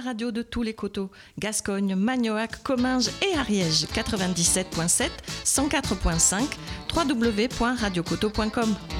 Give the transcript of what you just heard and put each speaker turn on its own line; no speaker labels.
radio de tous les coteaux, Gascogne, Magnoac, Comminges et Ariège, 97.7, 104.5, www.radiocoteau.com.